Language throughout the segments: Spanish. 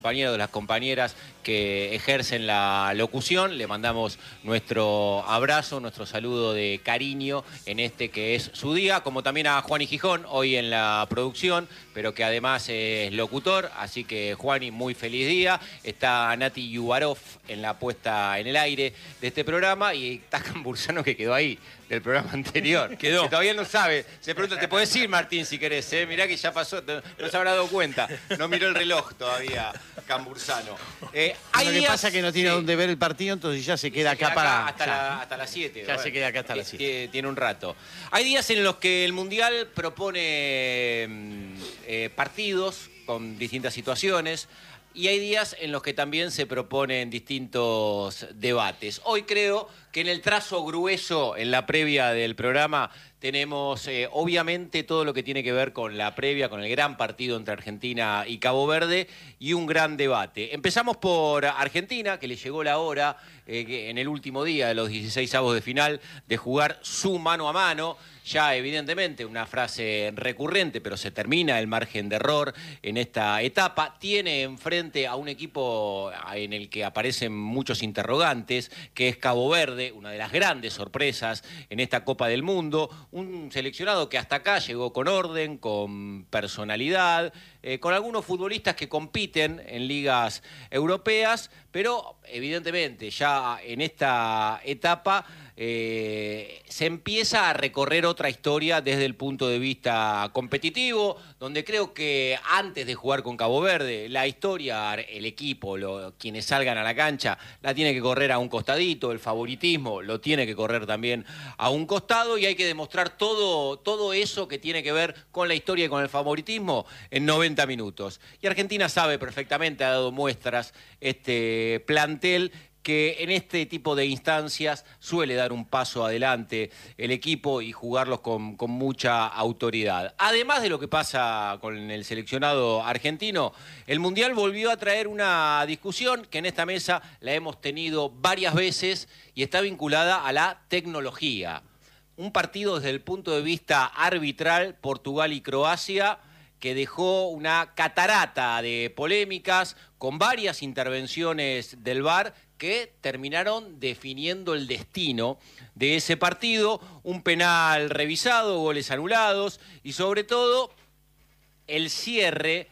Compañeros, de las compañeras que ejercen la locución, le mandamos nuestro abrazo, nuestro saludo de cariño en este que es su día, como también a Juani Gijón, hoy en la producción, pero que además es locutor, así que Juani, muy feliz día. Está Nati Yubarov en la puesta en el aire de este programa y está Cambursano que quedó ahí, del programa anterior. Quedó. Que todavía no sabe. Se pregunta, ¿te podés ir, Martín, si querés? Mirá que ya pasó, no se habrá dado cuenta. No miró el reloj todavía, Cambursano. Lo que pasa es que no tiene dónde ver el partido, entonces ya se queda acá para... hasta las 7. Ya se queda acá hasta las 7. Tiene un rato. Hay días en los que el Mundial propone partidos con distintas situaciones. Y hay días en los que también se proponen distintos debates. Hoy creo que en el trazo grueso, en la previa del programa, tenemos obviamente todo lo que tiene que ver con la previa, con el gran partido entre Argentina y Cabo Verde y un gran debate. Empezamos por Argentina, que le llegó la hora en el último día de los 16avos de final de jugar su mano a mano. Ya evidentemente una frase recurrente, pero se termina el margen de error en esta etapa. Tiene enfrente a un equipo en el que aparecen muchos interrogantes, que es Cabo Verde, una de las grandes sorpresas en esta Copa del Mundo. Un seleccionado que hasta acá llegó con orden, con personalidad, con algunos futbolistas que compiten en ligas europeas, pero evidentemente ya en esta etapa se empieza a recorrer otra historia desde el punto de vista competitivo, donde creo que antes de jugar con Cabo Verde, la historia, el equipo, quienes salgan a la cancha, la tiene que correr a un costadito, el favoritismo lo tiene que correr también a un costado y hay que demostrar todo eso que tiene que ver con la historia y con el favoritismo en 90 minutos. Y Argentina sabe perfectamente, ha dado muestras este plantel, que en este tipo de instancias suele dar un paso adelante el equipo y jugarlos con mucha autoridad. Además de lo que pasa con el seleccionado argentino, el Mundial volvió a traer una discusión que en esta mesa la hemos tenido varias veces y está vinculada a la tecnología. Un partido desde el punto de vista arbitral, Portugal y Croacia, que dejó una catarata de polémicas con varias intervenciones del VAR que terminaron definiendo el destino de ese partido, un penal revisado, goles anulados y sobre todo el cierre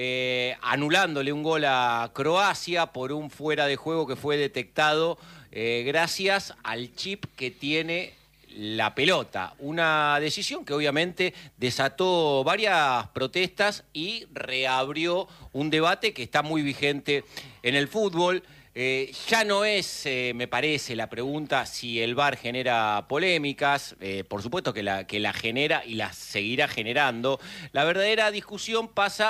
anulándole un gol a Croacia por un fuera de juego que fue detectado gracias al chip que tiene la pelota. Una decisión que obviamente desató varias protestas y reabrió un debate que está muy vigente en el fútbol. Ya no es, me parece, la pregunta si el VAR genera polémicas, por supuesto que la genera y la seguirá generando. La verdadera discusión pasa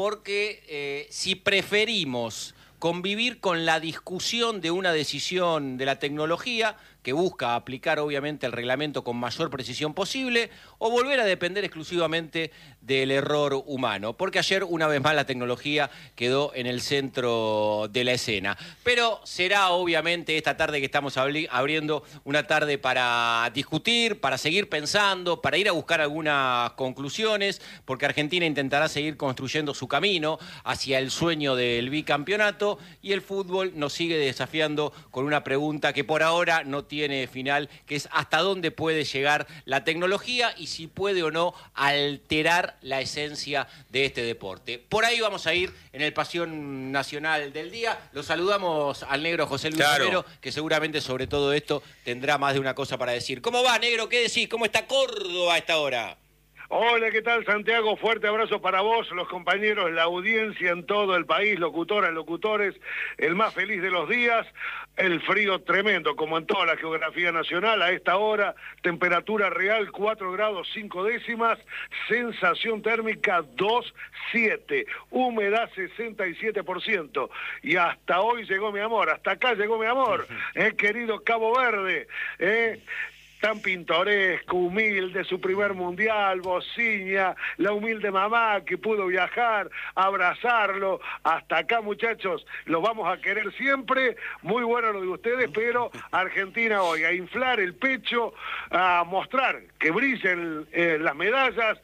porque si preferimos convivir con la discusión de una decisión de la tecnología que busca aplicar obviamente el reglamento con mayor precisión posible o volver a depender exclusivamente del error humano, porque ayer una vez más la tecnología quedó en el centro de la escena. Pero será obviamente esta tarde que estamos abriendo una tarde para discutir, para seguir pensando, para ir a buscar algunas conclusiones, porque Argentina intentará seguir construyendo su camino hacia el sueño del bicampeonato y el fútbol nos sigue desafiando con una pregunta que por ahora no tiene final, que es hasta dónde puede llegar la tecnología y si puede o no alterar la esencia de este deporte. Por ahí vamos a ir en el Pasión Nacional del día. Lo saludamos al negro José Luis Romero, que seguramente sobre todo esto tendrá más de una cosa para decir. ¿Cómo va, negro? ¿Qué decís? ¿Cómo está Córdoba a esta hora? Hola, ¿qué tal, Santiago? Fuerte abrazo para vos, los compañeros, la audiencia en todo el país, locutoras, locutores, el más feliz de los días, el frío tremendo, como en toda la geografía nacional, a esta hora, temperatura real 4 grados 5 décimas, sensación térmica 2,7, humedad 67%, y hasta hoy llegó mi amor, hasta acá llegó mi amor, querido Cabo Verde, tan pintoresco, humilde, su primer mundial, Bociña, la humilde mamá que pudo viajar, abrazarlo, hasta acá muchachos, los vamos a querer siempre, muy bueno lo de ustedes, pero Argentina hoy a inflar el pecho, a mostrar que brillen las medallas,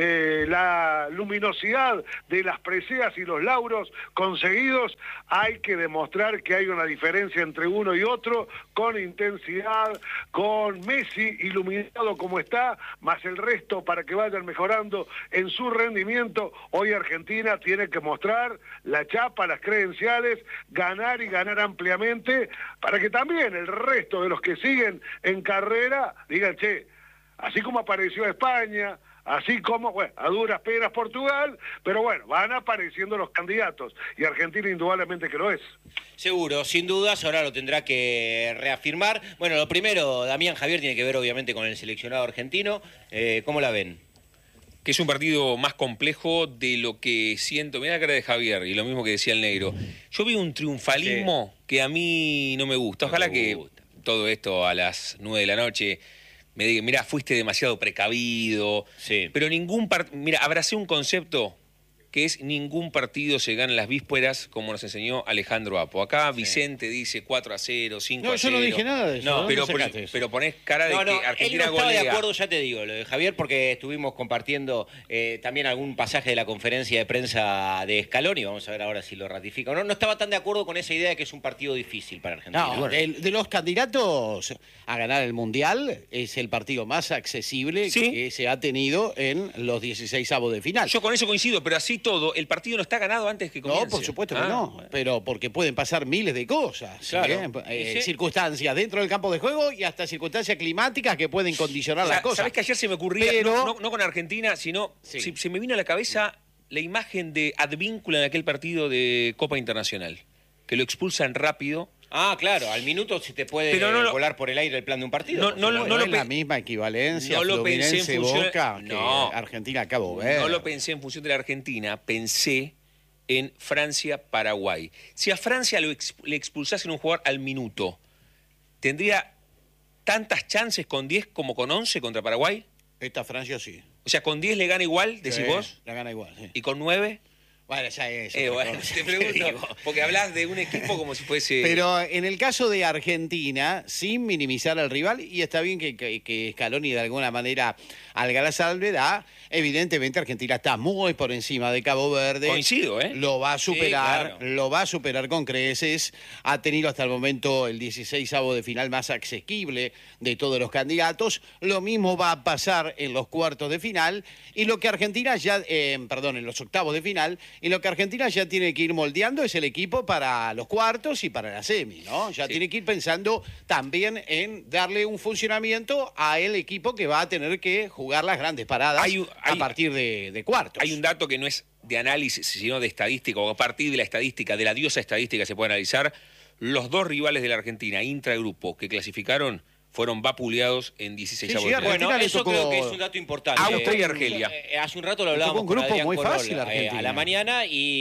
la luminosidad de las preseas y los lauros conseguidos, hay que demostrar que hay una diferencia entre uno y otro, con intensidad, con Messi iluminado como está, más el resto para que vayan mejorando en su rendimiento. Hoy Argentina tiene que mostrar la chapa, las credenciales, ganar y ganar ampliamente, para que también el resto de los que siguen en carrera digan, che, así como apareció España, así como, bueno, a duras penas Portugal, pero bueno, van apareciendo los candidatos, y Argentina indudablemente que lo es. Seguro, sin dudas, ahora lo tendrá que reafirmar. Bueno, lo primero, Damián, Javier, tiene que ver obviamente con el seleccionado argentino. ¿Cómo la ven? Que es un partido más complejo de lo que siento. Mirá la cara de Javier, y lo mismo que decía el negro. Yo vi un triunfalismo que a mí no me gusta. Ojalá que todo esto a las 9 de la noche me diga, mirá, fuiste demasiado precavido. Sí. Pero mira, abracé un concepto que es ningún partido se gana en las vísperas, como nos enseñó Alejandro Apo. Acá Vicente dice 4-0, 5-0. No, yo no dije nada de eso. No, pero ponés cara de que Argentina él no estaba golea. de acuerdo, ya te digo, lo de Javier, porque estuvimos compartiendo también algún pasaje de la conferencia de prensa de Scaloni, vamos a ver ahora si lo ratifica o no. No estaba tan de acuerdo con esa idea de que es un partido difícil para Argentina. No, bueno, de los candidatos a ganar el Mundial, es el partido más accesible que se ha tenido en los 16avos de final. Yo con eso coincido, pero así todo, el partido no está ganado antes que comience. No, por supuesto que no, pero porque pueden pasar miles de cosas, claro. Circunstancias dentro del campo de juego y hasta circunstancias climáticas que pueden condicionar las cosas. ¿Sabés que ayer se me ocurría, pero... no con Argentina, sino se me vino a la cabeza la imagen de Advíncula en aquel partido de Copa Internacional, que lo expulsan rápido. Ah, claro, al minuto se te puede volar por el aire el plan de un partido. No es la misma equivalencia, no lo pensé en función, Boca, que Argentina-Cabo Verde. No lo pensé en función de la Argentina, pensé en Francia-Paraguay. Si a Francia le expulsasen un jugador al minuto, ¿tendría tantas chances con 10 como con 11 contra Paraguay? Esta Francia sí. O sea, ¿con 10 le gana igual, decís vos? La gana igual, sí. ¿Y con 9? Bueno, ya es. Bueno, te pregunto, porque hablas de un equipo como si fuese... Pero en el caso de Argentina, sin minimizar al rival, y está bien que Scaloni de alguna manera haga la salvedad, evidentemente Argentina está muy por encima de Cabo Verde. Coincido, ¿eh? Lo va a superar, Sí, claro. lo va a superar con creces. Ha tenido hasta el momento el 16avo de final más asequible de todos los candidatos. Lo mismo va a pasar en los cuartos de final, y lo que Argentina ya, en los octavos de final, y lo que Argentina ya tiene que ir moldeando es el equipo para los cuartos y para la semi, ¿no? Ya tiene que ir pensando también en darle un funcionamiento a el equipo que va a tener que jugar las grandes paradas a partir de cuartos. Hay un dato que no es de análisis, sino de estadística, o a partir de la estadística, de la diosa estadística se puede analizar. Los dos rivales de la Argentina, intragrupo, que clasificaron, fueron vapuleados en 16avos de final. Bueno, eso creo que es un dato importante. Austria y Argelia. Hace un rato lo hablábamos un grupo con Adrián muy Corol, fácil, Argentina. a la mañana,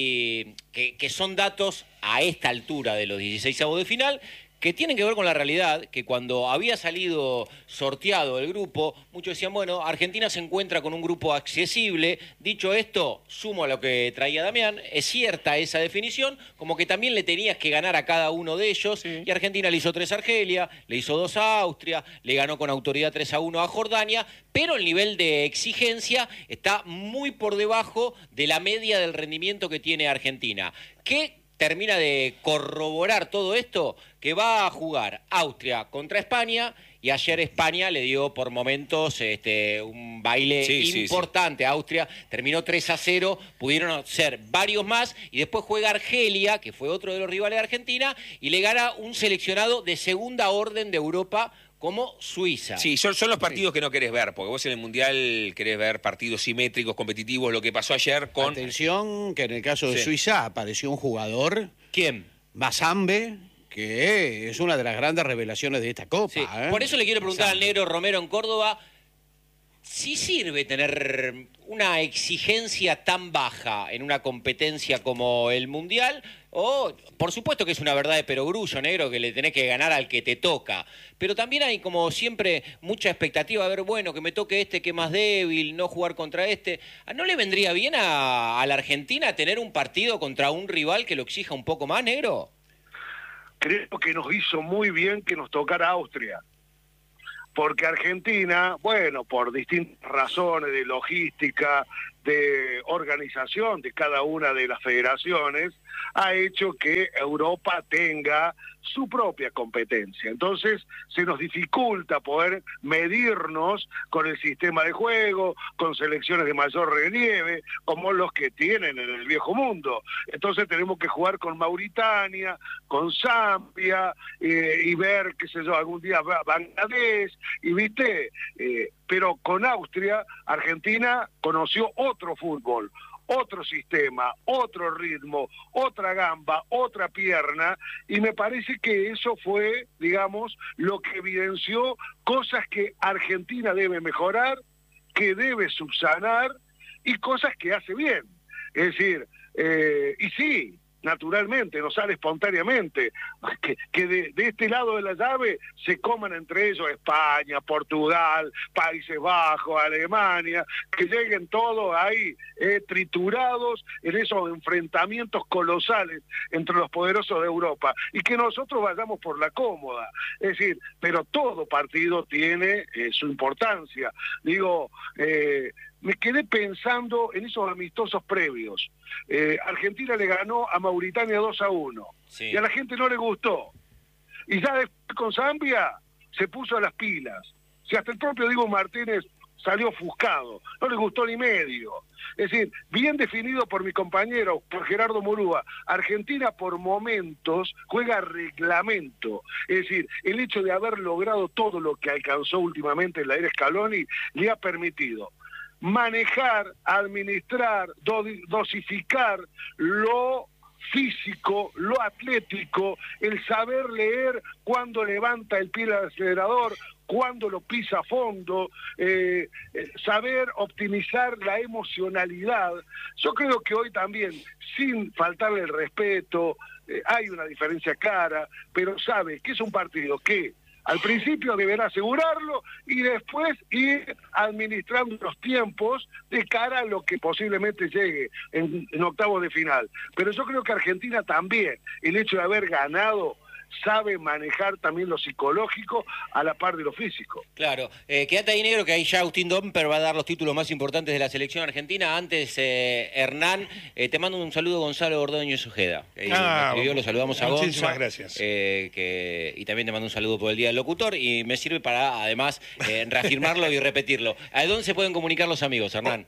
y que son datos a esta altura de los 16avos de final, que tienen que ver con la realidad, que cuando había salido sorteado el grupo, muchos decían, bueno, Argentina se encuentra con un grupo accesible. Dicho esto, sumo a lo que traía Damián, es cierta esa definición, como que también le tenías que ganar a cada uno de ellos, y Argentina le hizo 3 a Argelia, le hizo 2 a Austria, le ganó con autoridad 3-1 a Jordania, pero el nivel de exigencia está muy por debajo de la media del rendimiento que tiene Argentina. ¿Qué termina de corroborar todo esto? Que va a jugar Austria contra España, y ayer España le dio por momentos un baile importante a Austria, terminó 3-0, pudieron ser varios más, y después juega Argelia, que fue otro de los rivales de Argentina, y le gana un seleccionado de segunda orden de Europa como Suiza. Sí, son los partidos que no querés ver, porque vos en el Mundial querés ver partidos simétricos, competitivos, lo que pasó ayer con... Atención, que en el caso de Suiza apareció un jugador... ¿Quién? Mazambe, que es una de las grandes revelaciones de esta Copa. Sí. Por eso le quiero preguntar al negro Romero en Córdoba, Sí sirve tener una exigencia tan baja en una competencia como el Mundial, o por supuesto que es una verdad de perogrullo, negro, que le tenés que ganar al que te toca, pero también hay como siempre mucha expectativa, a ver, bueno, que me toque este que es más débil, no jugar contra este. ¿No le vendría bien a la Argentina tener un partido contra un rival que lo exija un poco más, negro? Creo que nos hizo muy bien que nos tocara Austria. Porque Argentina, bueno, por distintas razones de logística, de organización de cada una de las federaciones, ha hecho que Europa tenga su propia competencia. Entonces, se nos dificulta poder medirnos con el sistema de juego, con selecciones de mayor relieve, como los que tienen en el viejo mundo. Entonces, tenemos que jugar con Mauritania, con Zambia, y ver, qué sé yo, algún día Bangladesh, y viste, pero con Austria, Argentina conoció otro fútbol, otro sistema, otro ritmo, otra gamba, otra pierna, y me parece que eso fue, digamos, lo que evidenció cosas que Argentina debe mejorar, que debe subsanar, y cosas que hace bien. Es decir, y sí, naturalmente, nos sale espontáneamente, que de este lado de la llave se coman entre ellos España, Portugal, Países Bajos, Alemania, que lleguen todos ahí triturados en esos enfrentamientos colosales entre los poderosos de Europa, y que nosotros vayamos por la cómoda. Es decir, pero todo partido tiene su importancia. Digo, me quedé pensando en esos amistosos previos. Argentina le ganó a Mauritania 2-1, sí, y a la gente no le gustó. Y ya después con Zambia se puso a las pilas. Si hasta el propio Diego Martínez salió ofuscado, no le gustó ni medio. Es decir, bien definido por mi compañero, por Gerardo Murúa, Argentina por momentos juega reglamento. Es decir, el hecho de haber logrado todo lo que alcanzó últimamente en la era Scaloni le ha permitido manejar, administrar, dosificar lo físico, lo atlético, el saber leer cuándo levanta el pie al acelerador, cuándo lo pisa a fondo, saber optimizar la emocionalidad. Yo creo que hoy también, sin faltarle el respeto, hay una diferencia clara, pero sabe que es un partido que al principio deberá asegurarlo y después ir administrando los tiempos de cara a lo que posiblemente llegue en octavos de final. Pero yo creo que Argentina también, el hecho de haber ganado, sabe manejar también lo psicológico a la par de lo físico. Claro, quédate ahí, negro, que ahí ya Agustín Domper va a dar los títulos más importantes de la selección argentina. Antes, Hernán, te mando un saludo, Gonzalo Ordóñez Ojeda. Lo saludamos a Gonzalo. Muchísimas gracias. Y también te mando un saludo por el Día del Locutor, y me sirve para, además, reafirmarlo y repetirlo. ¿A dónde se pueden comunicar los amigos, Hernán?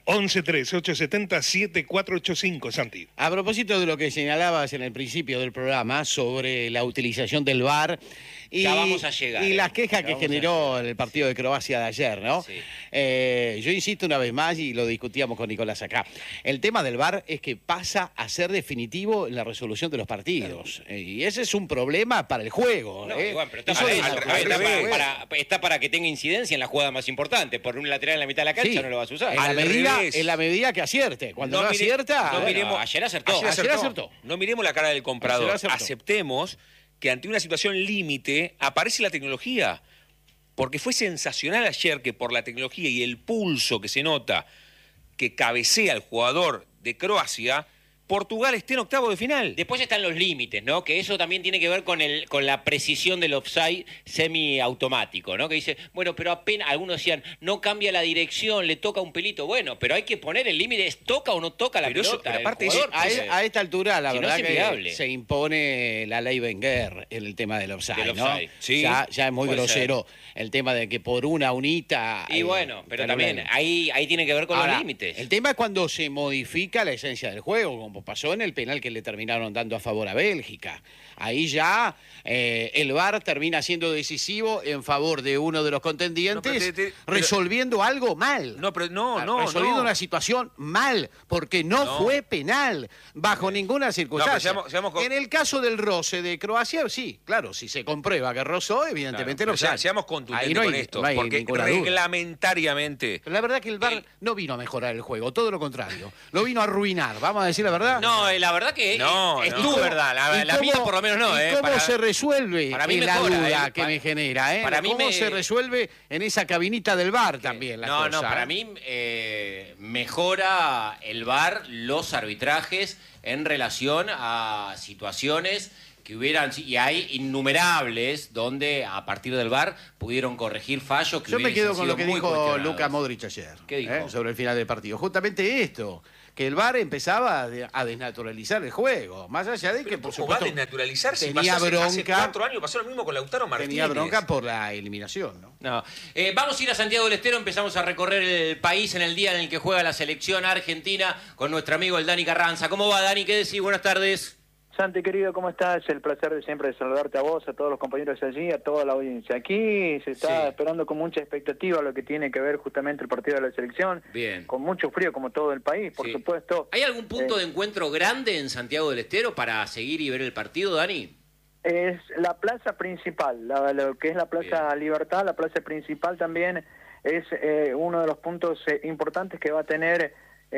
11-3-870-7485, Santi. A propósito de lo que señalabas en el principio del programa sobre la utilización del VAR ya vamos a llegar, y las quejas que generó el partido de Croacia de ayer, ¿no? Sí. Yo insisto una vez más, y lo discutíamos con Nicolás acá, el tema del VAR es que pasa a ser definitivo en la resolución de los partidos, y ese es un problema para el juego. No, igual, pero está para que tenga incidencia en la jugada más importante. Por un lateral en la mitad de la cancha, sí, no lo vas a usar. En la medida que acierte. Cuando no acierta... Ayer acertó. No miremos la cara del comprador. Aceptemos que ante una situación límite aparece la tecnología, porque fue sensacional ayer que por la tecnología y el pulso que se nota que cabecea el jugador de Croacia, Portugal esté en octavo de final. Después están los límites, ¿no? Que eso también tiene que ver con la precisión del offside semiautomático, ¿no? Que dice, bueno, pero apenas, algunos decían, no cambia la dirección, le toca un pelito. Bueno, pero hay que poner el límite, ¿es toca o no toca la pelota? Pero aparte jugador, a esta altura, la verdad que se impone la ley Wenger en el tema del offside, ¿no? Sí, ya es muy grosero el tema de que por una unita... Y bueno, pero también ahí tiene que ver con los límites. El tema es cuando se modifica la esencia del juego, como como pasó en el penal que le terminaron dando a favor a Bélgica. Ahí ya el VAR termina siendo decisivo en favor de uno de los contendientes, resolviendo algo mal. Resolviendo una situación mal, porque no fue penal, bajo ninguna circunstancia. En el caso del roce de Croacia, sí, claro, si se comprueba que rozó, evidentemente no sale. Seamos contundentes con esto, porque reglamentariamente... Pero la verdad que el VAR no vino a mejorar el juego, todo lo contrario. Lo vino a arruinar, vamos a decir la verdad. No, la verdad que es tu verdad, la mía por lo menos no. ¿Cómo se resuelve? Para mí la mejora, duda que me genera, ¿Cómo se resuelve en esa cabinita del VAR también la cosa? Para mí mejora el VAR los arbitrajes en relación a situaciones que hubieran, y hay innumerables donde a partir del VAR pudieron corregir fallos que yo me quedo sido con lo que muy dijo Luka Modric ayer. ¿Qué dijo? Sobre el final del partido. Justamente esto, que el VAR empezaba a desnaturalizar el juego. Más allá de que, por supuesto, va a desnaturalizar si tenía bronca. Hace 4 años pasó lo mismo con Lautaro Martínez. Tenía bronca por la eliminación, ¿no? Vamos a ir a Santiago del Estero, empezamos a recorrer el país en el día en el que juega la selección argentina con nuestro amigo el Dani Carranza. ¿Cómo va, Dani? ¿Qué decís? Buenas tardes. Santi, querido, ¿cómo estás? El placer de siempre de saludarte a vos, a todos los compañeros allí, a toda la audiencia. Aquí se está esperando con mucha expectativa lo que tiene que ver justamente el partido de la selección. Bien. Con mucho frío, como todo el país, por supuesto. ¿Hay algún punto de encuentro grande en Santiago del Estero para seguir y ver el partido, Dani? Es la plaza principal, lo que es la Plaza Libertad, la plaza principal también es uno de los puntos importantes que va a tener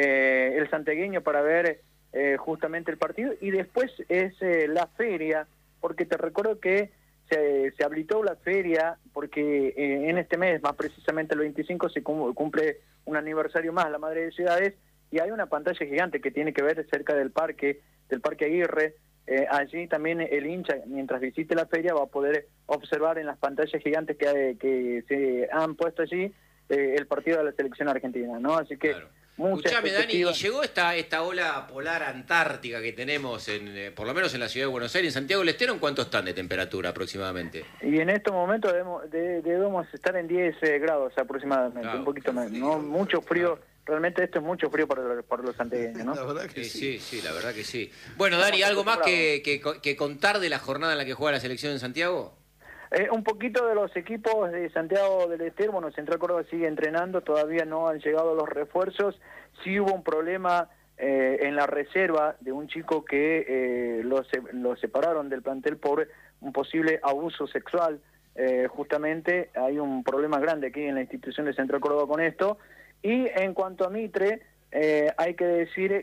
el santiagueño para ver justamente el partido, y después es la feria, porque te recuerdo que se habilitó la feria porque en este mes, más precisamente el 25, se cumple un aniversario más, la Madre de Ciudades, y hay una pantalla gigante que tiene que ver cerca del Parque Aguirre. Allí también el hincha, mientras visite la feria, va a poder observar en las pantallas gigantes que se han puesto allí el partido de la selección argentina, ¿no? Así que escuchame, Dani, y llegó esta ola polar antártica que tenemos, por lo menos en la ciudad de Buenos Aires, en Santiago del Estero, ¿en cuánto están de temperatura aproximadamente? Y en estos momentos debemos estar en 10 grados aproximadamente, un poquito menos, ¿no? Mucho frío. Realmente esto es mucho frío para los santiagueños, ¿no? La verdad que sí, la verdad que sí. Bueno, Dani, ¿algo más que contar de la jornada en la que juega la selección en Santiago? Un poquito de los equipos de Santiago del Estero. Bueno, Central Córdoba sigue entrenando, todavía no han llegado los refuerzos. Sí hubo un problema en la reserva de un chico que lo separaron del plantel por un posible abuso sexual. Justamente hay un problema grande aquí en la institución de Central Córdoba con esto. Y en cuanto a Mitre, hay que decir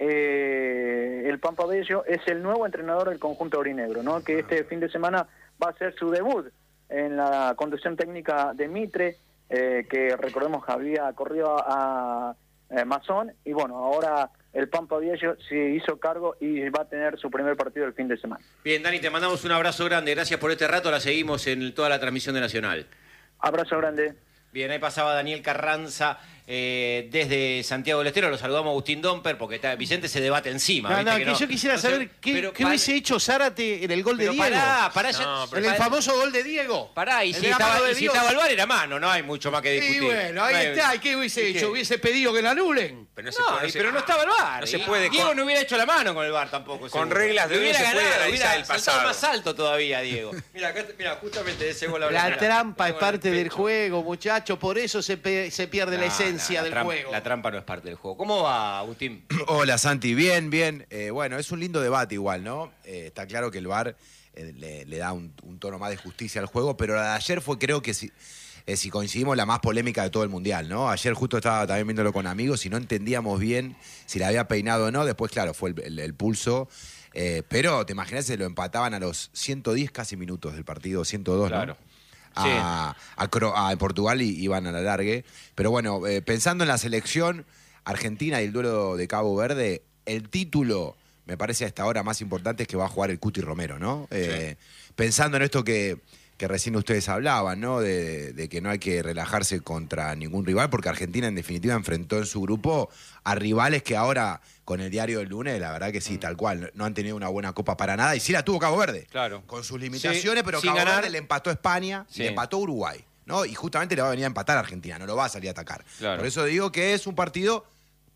que el Pampa Bello es el nuevo entrenador del conjunto aurinegro, ¿no? Que este fin de semana va a ser su debut en la conducción técnica de Mitre, que recordemos había corrido a Mazón, y bueno, ahora el Pampa Bello se hizo cargo y va a tener su primer partido el fin de semana. Bien, Dani, te mandamos un abrazo grande, gracias por este rato, la seguimos en toda la transmisión de Nacional. Abrazo grande. Bien, ahí pasaba Daniel Carranza desde Santiago del Estero. Lo saludamos a Agustín Domper porque Vicente se debate encima. Yo quisiera saber qué hubiese hecho Zárate en el gol de Diego. En el famoso gol de Diego. Y si estaba el VAR era mano, no hay mucho más que discutir. Y bueno, ahí está. ¿Y qué hubiese hecho? ¿Hubiese pedido que la anulen? Pero no estaba el VAR. No se puede. Diego no hubiera hecho la mano con el VAR tampoco. Con reglas de hubiera ganado, hubiera el pasado más alto todavía, Diego. Mira, justamente de ese gol la trampa es parte del juego, muchachos. Por eso se pierde la esencia del juego. La trampa no es parte del juego. ¿Cómo va, Agustín? Hola, Santi. Bien. Bueno, es un lindo debate igual, ¿no? Está claro que el VAR le da un tono más de justicia al juego, pero la de ayer fue, creo que si coincidimos, la más polémica de todo el Mundial, ¿no? Ayer justo estaba también viéndolo con amigos y no entendíamos bien si la había peinado o no. Después, claro, fue el pulso. Pero te imaginas, se lo empataban a los 110 casi minutos del partido, 102, claro. ¿no? A Portugal y iban a la largue. Pero bueno, pensando en la selección argentina y el duelo de Cabo Verde, el título me parece hasta ahora más importante es que va a jugar el Cuti Romero, ¿no? Pensando en esto que recién ustedes hablaban, ¿no? De que no hay que relajarse contra ningún rival, porque Argentina en definitiva enfrentó en su grupo a rivales que ahora, con el diario del lunes, la verdad que sí, tal cual, no han tenido una buena copa para nada, y sí la tuvo Cabo Verde, claro, con sus limitaciones, pero sin Cabo ganar. Verde le empató a España, le empató a Uruguay, ¿no? Y justamente le va a venir a empatar a Argentina, no lo va a salir a atacar. Claro. Por eso digo que es un partido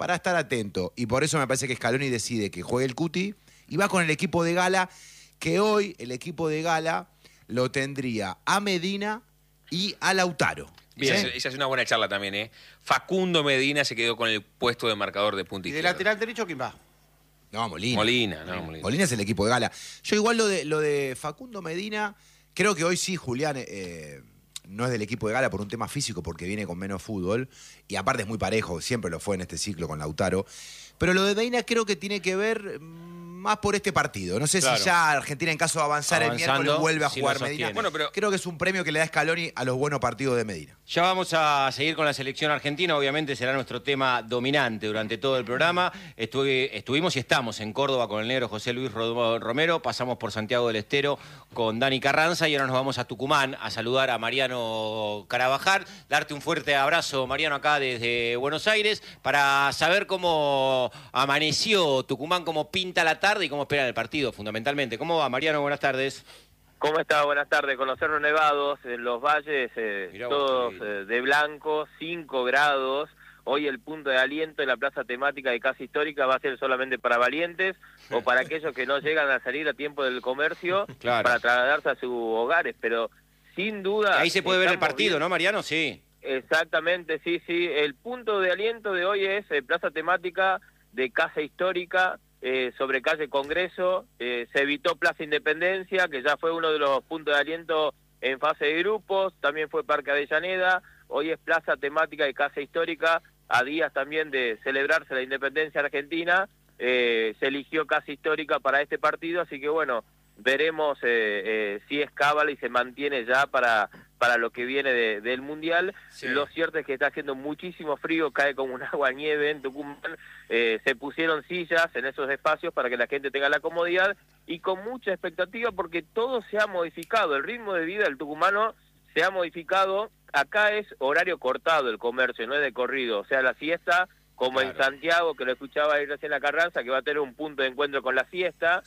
para estar atento. Y por eso me parece que Scaloni decide que juegue el Cuti y va con el equipo de gala, que hoy el equipo de gala lo tendría a Medina y a Lautaro. Esa es una buena charla también, ¿eh? Facundo Medina se quedó con el puesto de marcador de punta ¿Y de izquierda. lateral derecho quién va? No, Molina. Molina. Molina es el equipo de gala. Yo igual lo de Facundo Medina, creo que hoy sí Julián no es del equipo de gala por un tema físico, porque viene con menos fútbol, y aparte es muy parejo, siempre lo fue en este ciclo con Lautaro. Pero lo de Medina creo que tiene que ver más por este partido. No sé si ya Argentina, en caso de avanzar el miércoles, vuelve a jugar Medina. Bueno, pero creo que es un premio que le da Scaloni a los buenos partidos de Medina. Ya vamos a seguir con la selección argentina, obviamente será nuestro tema dominante durante todo el programa. Estuvimos y estamos en Córdoba con el negro José Luis Romero, pasamos por Santiago del Estero con Dani Carranza y ahora nos vamos a Tucumán a saludar a Mariano Carabajal, darte un fuerte abrazo, Mariano, acá desde Buenos Aires, para saber cómo amaneció Tucumán, cómo pinta la tarde y cómo esperan el partido, fundamentalmente. ¿Cómo va, Mariano? Buenas tardes. ¿Cómo está? Buenas tardes. Con los cerros nevados, en los valles, todos de blanco, 5 grados. Hoy el punto de aliento en la plaza temática de Casa Histórica va a ser solamente para valientes o para aquellos que no llegan a salir a tiempo del comercio para trasladarse a sus hogares. Pero sin duda... Ahí se puede ver el partido, ¿no, Mariano? Sí. Exactamente, sí. El punto de aliento de hoy es plaza temática de Casa Histórica, sobre calle Congreso. Se evitó Plaza Independencia, que ya fue uno de los puntos de aliento en fase de grupos, también fue Parque Avellaneda, hoy es plaza temática de Casa Histórica, a días también de celebrarse la independencia argentina, se eligió Casa Histórica para este partido, así que bueno, veremos si es cábala y se mantiene ya para lo que viene del Mundial. Sí. Lo cierto es que está haciendo muchísimo frío, cae como un agua nieve en Tucumán, se pusieron sillas en esos espacios para que la gente tenga la comodidad y con mucha expectativa porque todo se ha modificado, el ritmo de vida del tucumano se ha modificado, acá es horario cortado el comercio, no es de corrido, o sea, la siesta, como en Santiago, que lo escuchaba ahí recién la Carranza, que va a tener un punto de encuentro con la siesta,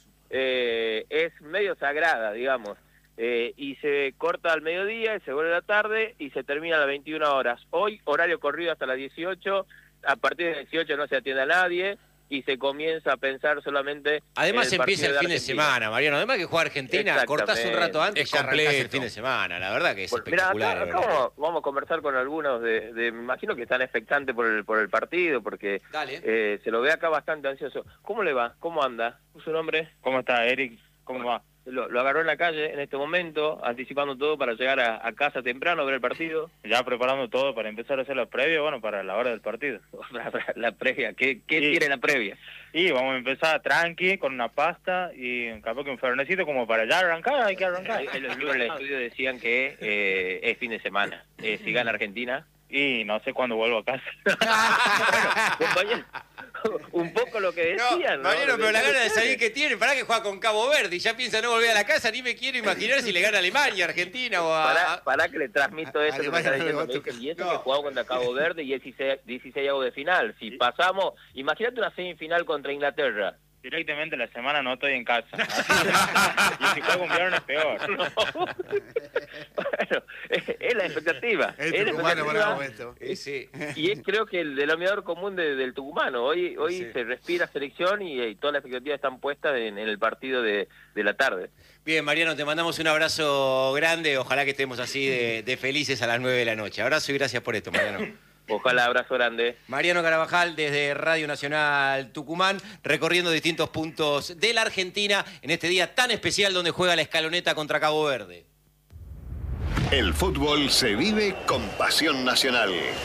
es medio sagrada, digamos. Y se corta al mediodía y se vuelve a la tarde y se termina a las 21 horas. Hoy, horario corrido hasta las 18, a partir de las 18 no se atiende a nadie y se comienza a pensar solamente... Además empieza el fin de semana, Mariano, además que juega Argentina, cortás un rato antes y ya arrancás el fin de semana, la verdad que es espectacular. Mirá, acá vamos a conversar con algunos me imagino que están expectantes por el partido, porque se lo ve acá bastante ansioso. ¿Cómo le va? ¿Cómo anda? ¿Su nombre? ¿Cómo está, Eric? ¿Cómo va? Lo agarró en la calle en este momento, anticipando todo para llegar a casa temprano a ver el partido. Ya preparando todo para empezar a hacer la previa, bueno, para la hora del partido. La previa, ¿qué tiene la previa? Y vamos a empezar tranqui, con una pasta y capaz que un fernecito como para ya arrancar, hay que arrancar. En el estudio decían que es fin de semana, si gana Argentina. Y no sé cuándo vuelvo a casa. Bueno, compañero, un poco lo que decían. No, Mariano, pero la gana de salir que tiene, para que juega con Cabo Verde y ya piensa no volver a la casa, ni me quiero imaginar si le gana a Alemania, Argentina o a... Para que le transmito eso que me está diciendo. Y eso que jugamos contra Cabo Verde y es 16 avos de final. Si pasamos, imagínate una semifinal contra Inglaterra. Directamente la semana no estoy en casa. Y si juego un viernes es peor. No. Bueno, es la expectativa. El tucumano bravo esto. Y es creo que el denominador común del tucumano. Hoy se respira selección y todas las expectativas están puestas en el partido de la tarde. Bien, Mariano, te mandamos un abrazo grande. Ojalá que estemos así de felices a las 9 de la noche. Abrazo y gracias por esto, Mariano. Ojalá, abrazo grande. Mariano Carabajal desde Radio Nacional Tucumán, recorriendo distintos puntos de la Argentina en este día tan especial donde juega la Escaloneta contra Cabo Verde. El fútbol se vive con pasión nacional.